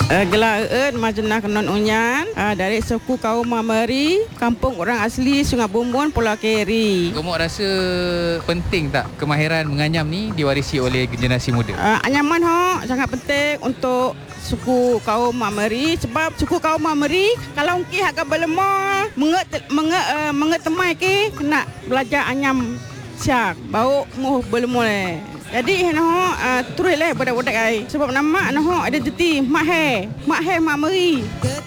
Gelar Majnah Kenon Unyan dari suku kaum Mameri, kampung orang asli Sungai Bumbun, Pulau Keri. Gemuk rasa penting tak kemahiran menganyam ni diwarisi oleh generasi muda? Anyaman sangat penting untuk suku kaum Mameri, sebab suku kaum Mameri kalau ki agak berlemah menget temai ki kena belajar anyam siak bau muh berlemah le. Jadi terus lah budak-budak ai sebab nama ada identiti mak he Mameri.